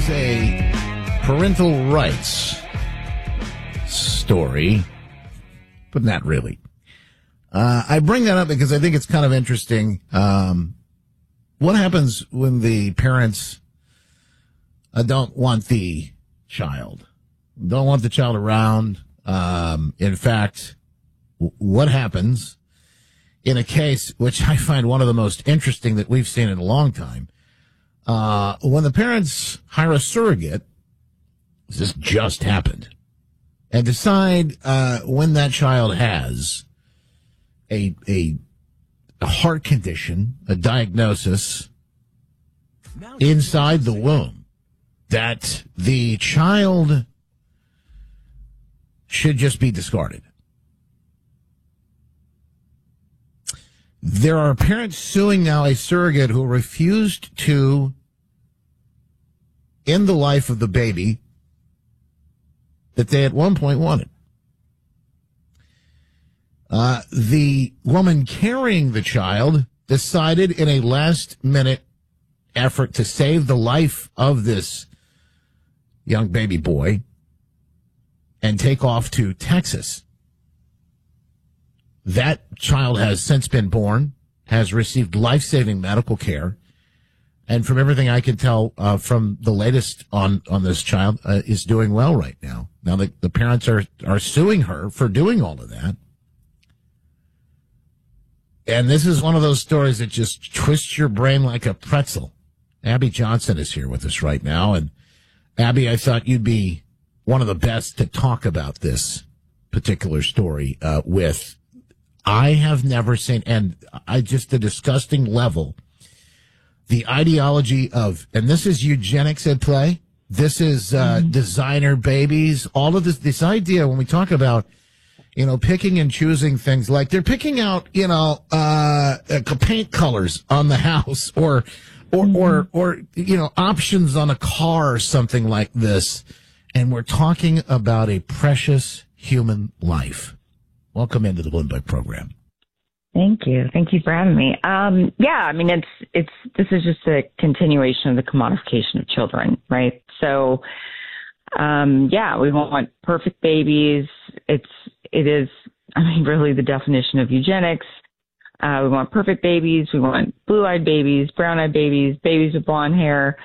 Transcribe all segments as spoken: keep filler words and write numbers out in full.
is a parental rights story, but not really. Uh, I bring that up because I think it's kind of interesting. Um, what happens when the parents uh, don't want the child, don't want the child around? Um, in fact, w- what happens in a case which I find one of the most interesting that we've seen in a long time? Uh, when the parents hire a surrogate, this just happened, and decide uh, when that child has a, a a heart condition, a diagnosis inside the womb, that the child should just be discarded. There are parents suing now a surrogate who refused to end the life of the baby that they at one point wanted. Uh, the woman carrying the child decided in a last-minute effort to save the life of this young baby boy and take off to Texas. That child has since been born, has received life-saving medical care, and from everything I can tell uh, from the latest on, on this child, uh, is doing well right now. Now, the, the parents are, are suing her for doing all of that. And this is one of those stories that just twists your brain like a pretzel. Abby Johnson is here with us right now. And, Abby, I thought you'd be one of the best to talk about this particular story uh, with. I have never seen, and I just the disgusting level, the ideology of, and this is eugenics at play. This is uh, mm-hmm. designer babies. All of this, this idea when we talk about, you know, picking and choosing things, like they're picking out, you know, uh, uh paint colors on the house, or, or, mm-hmm. or, or, you know, options on a car or something like this. And we're talking about a precious human life. Welcome into the Bloomberg program. Thank you. Thank you for having me. Um, yeah, I mean, it's, it's, this is just a continuation of the commodification of children, right? So, um, yeah, we want perfect babies. It's, it is, I mean, really the definition of eugenics. Uh, we want perfect babies. We want blue-eyed babies, brown-eyed babies, babies with blonde hair,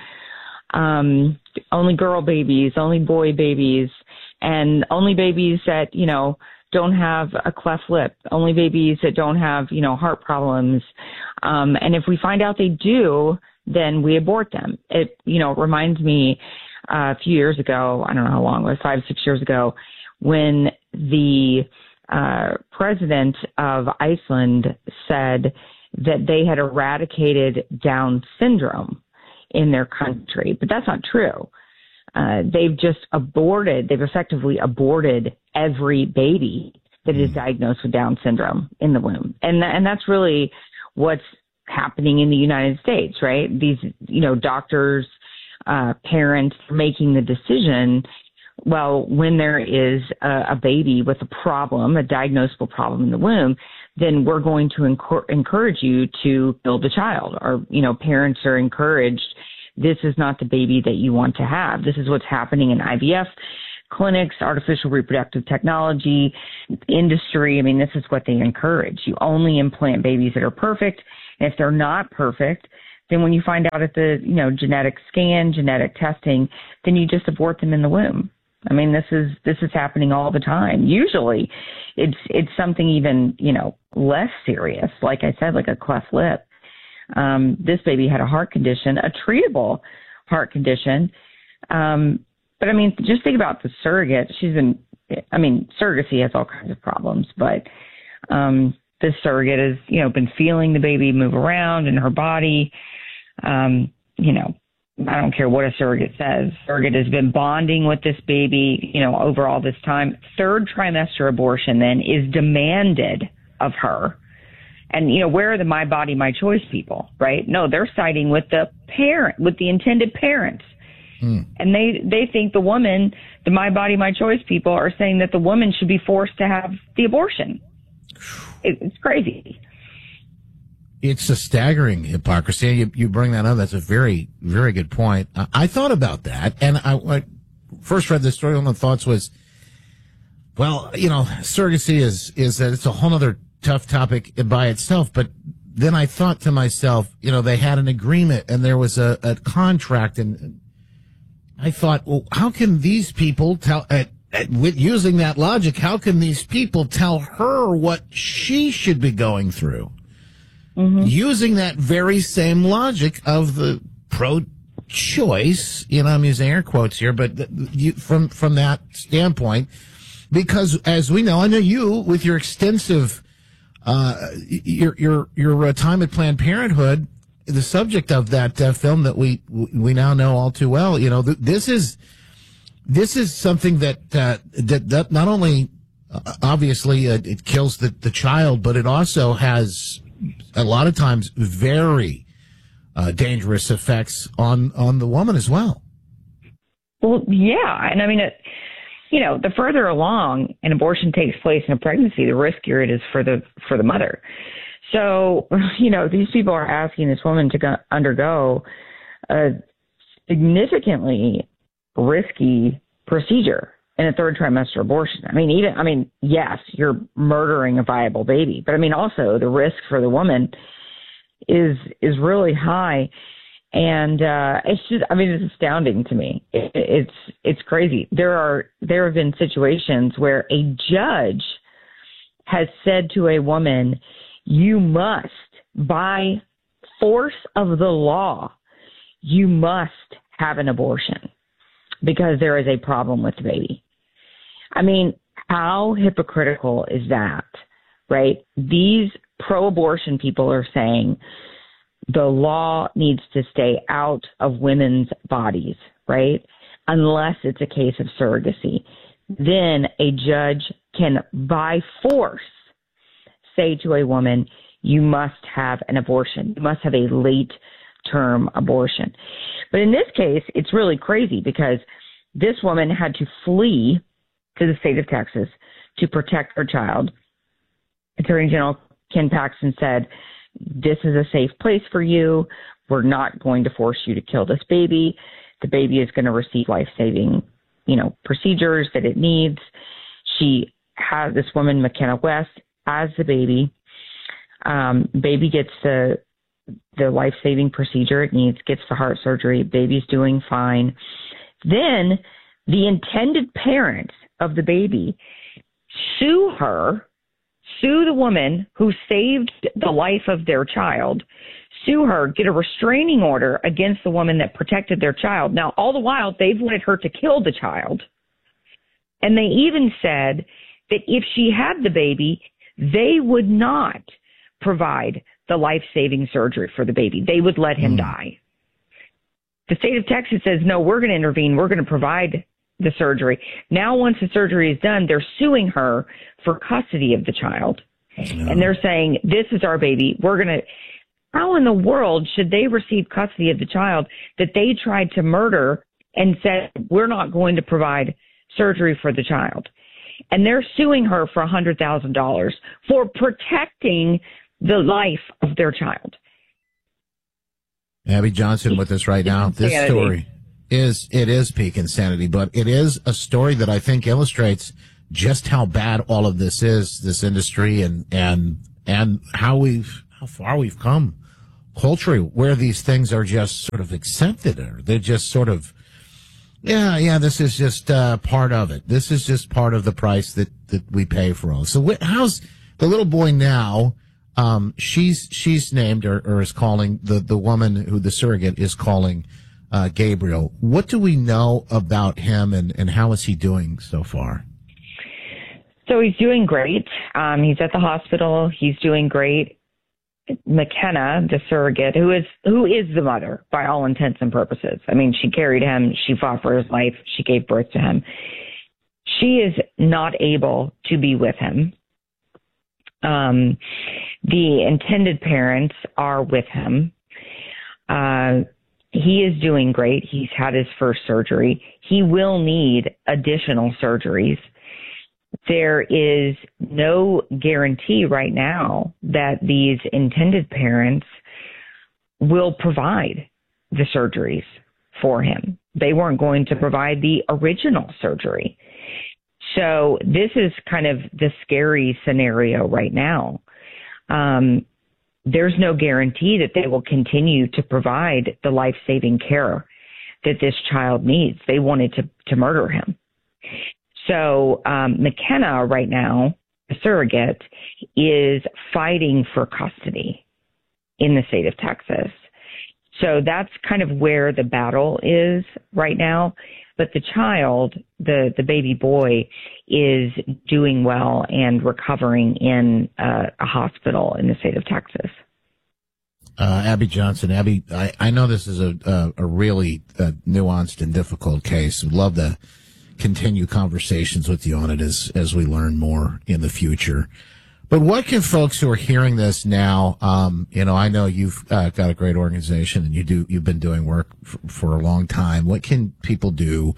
um, only girl babies, only boy babies, and only babies that, you know, don't have a cleft lip, only babies that don't have, you know, heart problems. Um, and if we find out they do, then we abort them. It, you know, reminds me uh, a few years ago, I don't know how long it was, five, six years ago, when the uh, president of Iceland said that they had eradicated Down syndrome in their country. But that's not true. Uh, they've just aborted, they've effectively aborted every baby that is diagnosed with Down syndrome in the womb. And, and that's really what's happening in the United States, right? These, you know, doctors, uh, parents making the decision, well, when there is a, a baby with a problem, a diagnosable problem in the womb, then we're going to encor- encourage you to kill the child. Or, you know, parents are encouraged, this is not the baby that you want to have. This is what's happening in I V F clinics, artificial reproductive technology industry. I mean, this is what they encourage. You only implant babies that are perfect. And if they're not perfect, then when you find out at the, you know, genetic scan, genetic testing, then you just abort them in the womb. I mean, this is, this is happening all the time. Usually it's, it's something even, you know, less serious. Like I said, like a cleft lip. Um, this baby had a heart condition, a treatable heart condition. Um, but I mean, just think about the surrogate. She's been, I mean, surrogacy has all kinds of problems, but, um, this surrogate has, you know, been feeling the baby move around in her body. Um, you know, I don't care what a surrogate says. Surrogate has been bonding with this baby, you know, over all this time. Third trimester abortion then is demanded of her. And, you know, where are the My Body, My Choice people, right? No, they're siding with the parent, with the intended parents. Hmm. And they, they think the woman, the My Body, My Choice people are saying that the woman should be forced to have the abortion. It, it's crazy. It's a staggering hypocrisy. You, you bring that up. That's a very, very good point. I, I thought about that, and I, I first read this story. One of the thoughts was, well, you know, surrogacy is is that it's a whole other tough topic by itself. But then I thought to myself, you know, they had an agreement and there was a, a contract, and I thought, well, how can these people tell? At, at, with using that logic, how can these people tell her what she should be going through? Mm-hmm. Using that very same logic of the pro-choice, you know, I'm using air quotes here, but th- you, from from that standpoint, because as we know, I know you with your extensive, uh, your your your uh, time at Planned Parenthood, the subject of that uh, film that we we now know all too well. You know, th- this is this is something that uh, that, that not only uh, obviously uh, it kills the the child, but it also has a lot of times very uh, dangerous effects on, on the woman as well. Well, yeah. And I mean, it, you know, the further along an abortion takes place in a pregnancy, the riskier it is for the, for the mother. So, you know, these people are asking this woman to go, undergo a significantly risky procedure in a third trimester abortion. I mean, even, I mean, yes, you're murdering a viable baby, but I mean, also the risk for the woman is, is really high. And, uh, it's just, I mean, it's astounding to me. It, it's, it's crazy. There are, there have been situations where a judge has said to a woman, you must, by force of the law, you must have an abortion because there is a problem with the baby. I mean, how hypocritical is that, right? These pro-abortion people are saying the law needs to stay out of women's bodies, right? Unless it's a case of surrogacy. Then a judge can, by force, say to a woman, you must have an abortion. You must have a late-term abortion. But in this case, it's really crazy because this woman had to flee to the state of Texas to protect her child. Attorney General Ken Paxton said, this is a safe place for you. We're not going to force you to kill this baby. The baby is going to receive life-saving, you know, procedures that it needs. She has this woman, McKenna West, as the baby. Um, baby gets the the life-saving procedure it needs, gets the heart surgery. Baby's doing fine. Then the intended parents of the baby sue her, sue the woman who saved the life of their child, sue her, get a restraining order against the woman that protected their child. Now, all the while, they've wanted her to kill the child. And they even said that if she had the baby, they would not provide the life-saving surgery for the baby. They would let him mm. die. The state of Texas says, no, we're going to intervene. We're going to provide the surgery. Now, once the surgery is done, they're suing her for custody of the child. No. And they're saying, this is our baby. We're going to, how in the world should they receive custody of the child that they tried to murder and said, we're not going to provide surgery for the child? And they're suing her for one hundred thousand dollars for protecting the life of their child. Abby Johnson with us right now. This story is, it is peak insanity, but it is a story that I think illustrates just how bad all of this is, this industry, and, and, and how we've, how far we've come culturally, where these things are just sort of accepted, or they're just sort of, yeah, yeah, this is just, uh, part of it. This is just part of the price that, that we pay for all. So wh- how's the little boy now? Um, she's, she's named or, or is calling the, the woman who the surrogate is calling, uh, Gabriel. What do we know about him, and, and how is he doing so far? So he's doing great. Um, he's at the hospital. He's doing great. McKenna, the surrogate, who is, who is the mother by all intents and purposes. I mean, she carried him. She fought for his life. She gave birth to him. She is not able to be with him. Um, the intended parents are with him. Uh, he is doing great. He's had his first surgery. He will need additional surgeries. there is no guarantee right now that these intended parents will provide the surgeries for him. They weren't going to provide the original surgery. So this is kind of the scary scenario right now. Um, there's no guarantee that they will continue to provide the life-saving care that this child needs. They wanted to, to murder him. So um, McKenna right now, the surrogate, is fighting for custody in the state of Texas. So that's kind of where the battle is right now. But the child, the, the baby boy, is doing well and recovering in uh, a hospital in the state of Texas. Uh, Abby Johnson. Abby, I, I know this is a, a, a really uh, nuanced and difficult case. I'd love to continue conversations with you on it as, as we learn more in the future. But what can folks who are hearing this now, um, you know, I know you've uh, got a great organization and you do, you've been doing work for, for a long time. What can people do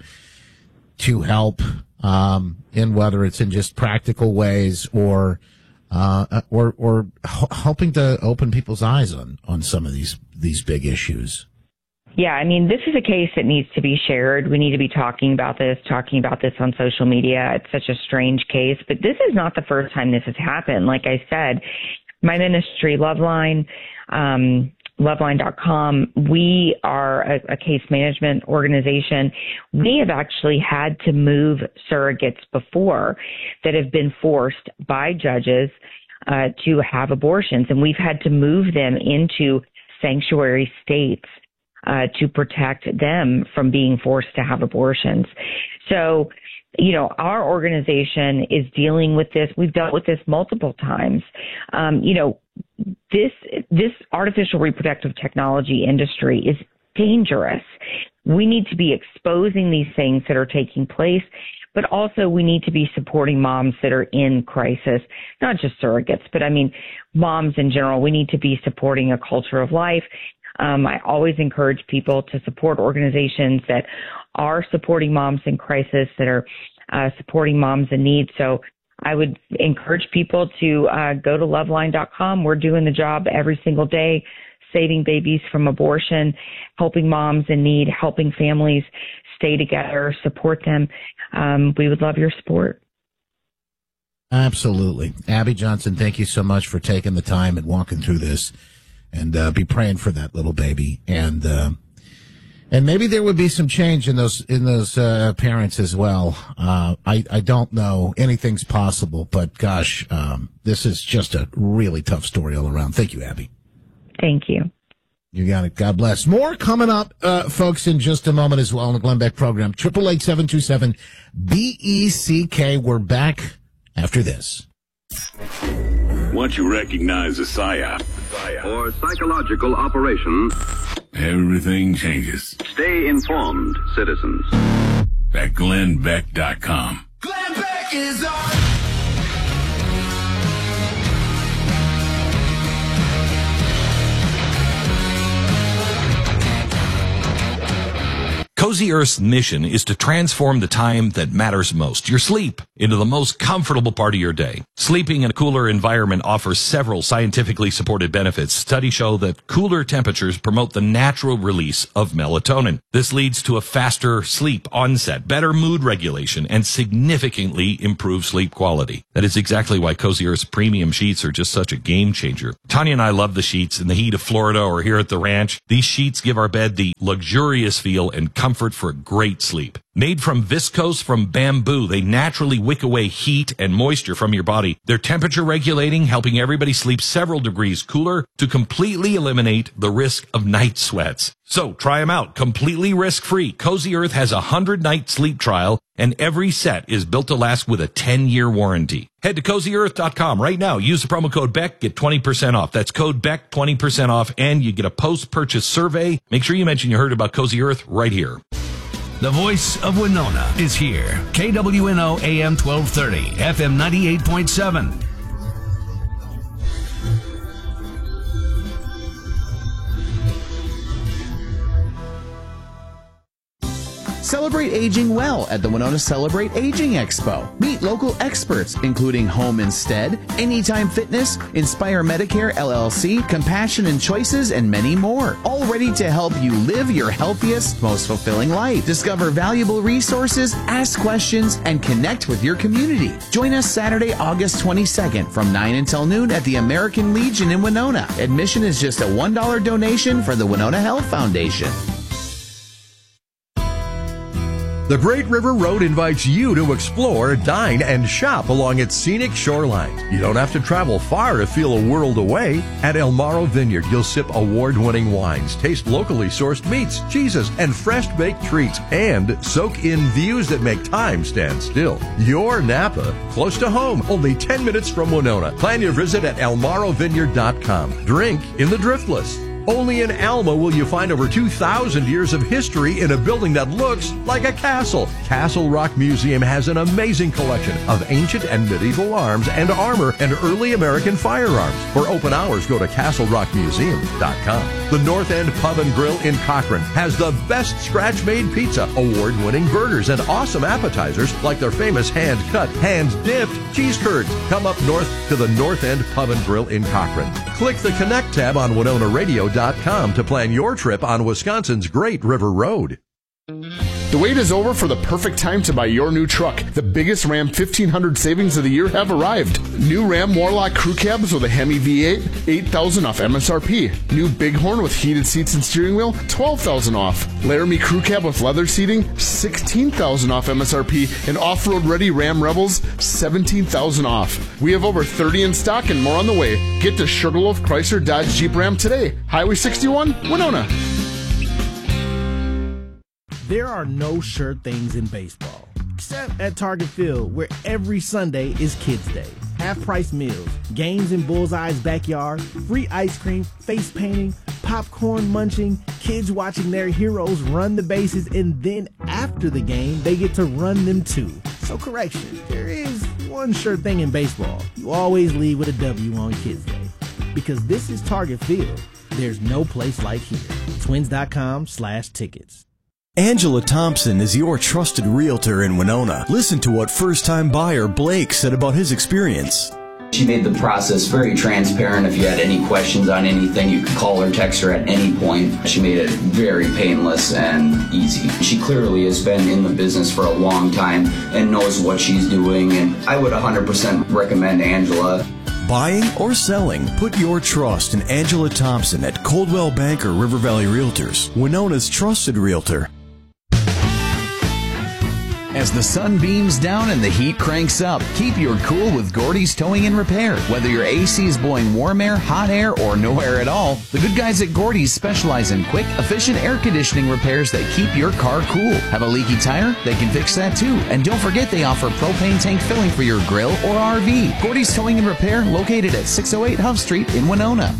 to help, um, in whether it's in just practical ways or, uh, or, or helping to open people's eyes on, on some of these, these big issues? Yeah, I mean, this is a case that needs to be shared. We need to be talking about this, talking about this on social media. It's such a strange case, but this is not the first time this has happened. Like I said, my ministry, Loveline, um, Loveline dot com, we are a, a case management organization. We have actually had to move surrogates before that have been forced by judges uh, to have abortions, and we've had to move them into sanctuary states Uh, to protect them from being forced to have abortions. So, you know, our organization is dealing with this. We've dealt with this multiple times. Um, you know, this this artificial reproductive technology industry is dangerous. We need to be exposing these things that are taking place, but also we need to be supporting moms that are in crisis, not just surrogates, but I mean, moms in general. We need to be supporting a culture of life. Um, I always encourage people to support organizations that are supporting moms in crisis, that are uh, supporting moms in need. So I would encourage people to uh, go to Loveline dot com. We're doing the job every single day, saving babies from abortion, helping moms in need, helping families stay together, support them. Um, we would love your support. Absolutely. Abby Johnson, thank you so much for taking the time and walking through this. And uh, be praying for that little baby, and uh, and maybe there would be some change in those in those uh, parents as well. Uh, I I don't know, anything's possible, but gosh, um, this is just a really tough story all around. Thank you, Abby. Thank you. You got it. God bless. More coming up, uh, folks, in just a moment as well on the Glenn Beck program. Triple eight seven two seven B E C K. We're back after this. Once you recognize a psyop or psychological operation, everything changes. Stay informed, citizens. At Glenn Beck dot com. Glenn Beck is on. Cozy Earth's mission is to transform the time that matters most, your sleep, into the most comfortable part of your day. Sleeping in a cooler environment offers several scientifically supported benefits. Studies show that cooler temperatures promote the natural release of melatonin. This leads to a faster sleep onset, better mood regulation, and significantly improved sleep quality. That is exactly why Cozy Earth's premium sheets are just such a game changer. Tanya and I love the sheets in the heat of Florida or here at the ranch. These sheets give our bed the luxurious feel and comfort for a great sleep. Made from viscose from bamboo, they naturally wick away heat and moisture from your body. They're temperature regulating, helping everybody sleep several degrees cooler to completely eliminate the risk of night sweats. So try them out completely risk-free. Cozy Earth has a hundred-night sleep trial, and every set is built to last with a ten-year warranty. Head to cozy earth dot com right now. Use the promo code Beck, get twenty percent off. That's code Beck, twenty percent off, and you get a post-purchase survey. Make sure you mention you heard about Cozy Earth right here. The voice of Winona is here. K W N O A M twelve thirty, F M ninety-eight point seven. Celebrate aging well at the Winona Celebrate Aging Expo. Meet local experts, including Home Instead, Anytime Fitness, Inspire Medicare L L C, Compassion and Choices, and many more. All ready to help you live your healthiest, most fulfilling life. Discover valuable resources, ask questions, and connect with your community. Join us Saturday, August twenty-second from nine until noon at the American Legion in Winona. Admission is just a one dollar donation for the Winona Health Foundation. The Great River Road invites you to explore, dine, and shop along its scenic shoreline. You don't have to travel far to feel a world away. At El Morro Vineyard, you'll sip award-winning wines, taste locally sourced meats, cheeses, and fresh-baked treats, and soak in views that make time stand still. Your Napa, close to home, only ten minutes from Winona. Plan your visit at el morro vineyard dot com. Drink in the Driftless. Only in Alma will you find over two thousand years of history in a building that looks like a castle. Castle Rock Museum has an amazing collection of ancient and medieval arms and armor and early American firearms. For open hours, go to castle rock museum dot com. The North End Pub and Grill in Cochrane has the best scratch-made pizza, award-winning burgers, and awesome appetizers like their famous hand-cut, hand-dipped cheese curds. Come up north to the North End Pub and Grill in Cochrane. Click the Connect tab on winona radio dot com to plan your trip on Wisconsin's Great River Road. The wait is over for the perfect time to buy your new truck. The biggest Ram fifteen hundred savings of the year have arrived. New Ram Warlock crew cabs with a Hemi V eight, eight thousand dollars off M S R P. New Bighorn with heated seats and steering wheel, twelve thousand dollars off. Laramie crew cab with leather seating, sixteen thousand dollars off M S R P. And off-road ready Ram Rebels, seventeen thousand dollars off. We have over thirty in stock and more on the way. Get to Sugarloaf Chrysler Dodge Jeep Ram today. Highway sixty-one, Winona. There are no sure things in baseball, except at Target Field, where every Sunday is Kids Day. Half-price meals, games in Bullseye's backyard, free ice cream, face painting, popcorn munching, kids watching their heroes run the bases, and then after the game, they get to run them too. So correction, there is one sure thing in baseball. You always leave with a W on Kids Day. Because this is Target Field, there's no place like here. Twins.com slash tickets. Angela Thompson is your trusted realtor in Winona. Listen to what first-time buyer Blake said about his experience. She made the process very transparent. If you had any questions on anything, you could call or text her at any point. She made it very painless and easy. She clearly has been in the business for a long time and knows what she's doing, and I would one hundred percent recommend Angela. Buying or selling, put your trust in Angela Thompson at Coldwell Banker River Valley Realtors, Winona's trusted realtor. As the sun beams down and the heat cranks up, keep your cool with Gordy's Towing and Repair. Whether your A C is blowing warm air, hot air, or no air at all, the good guys at Gordy's specialize in quick, efficient air conditioning repairs that keep your car cool. Have a leaky tire? They can fix that too. And don't forget they offer propane tank filling for your grill or R V. Gordy's Towing and Repair, located at six oh eight Huff Street in Winona.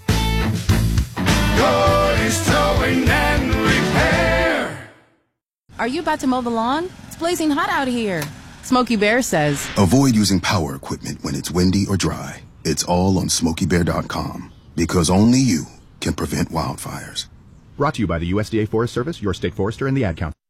Gordy's Towing and Repair. Are you about to mow the lawn? It's blazing hot out here. Smokey Bear says, avoid using power equipment when it's windy or dry. It's all on smokey bear dot com, because only you can prevent wildfires. Brought to you by the U S D A Forest Service, your state forester, and the Ad Council.